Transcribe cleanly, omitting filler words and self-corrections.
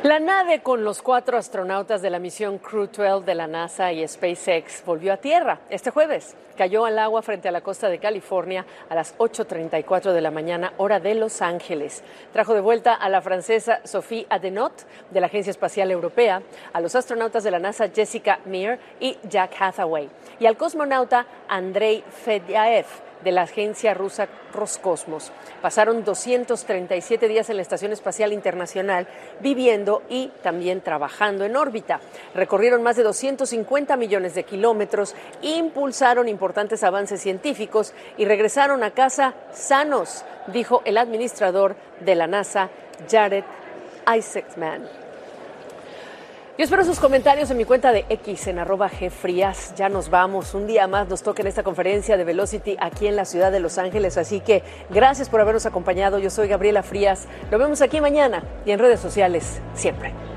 La nave con los 4 astronautas de la misión Crew 12 de la NASA y SpaceX volvió a tierra este jueves. Cayó al agua frente a la costa de California a las 8:34 de la mañana, hora de Los Ángeles. Trajo de vuelta a la francesa Sophie Adenot, de la Agencia Espacial Europea, a los astronautas de la NASA Jessica Meir y Jack Hathaway, y al cosmonauta Andrei Fedyaev, de la agencia rusa Roscosmos. Pasaron 237 días en la Estación Espacial Internacional viviendo y también trabajando en órbita. Recorrieron más de 250 millones de kilómetros, impulsaron importantes avances científicos y regresaron a casa sanos, dijo el administrador de la NASA, Jared Isaacman. Yo espero sus comentarios en mi cuenta de X, en @gfrías. Ya nos vamos. Un día más nos toca en esta conferencia de Velocity aquí en la ciudad de Los Ángeles. Así que gracias por habernos acompañado. Yo soy Gabriela Frías. Lo vemos aquí mañana y en redes sociales siempre.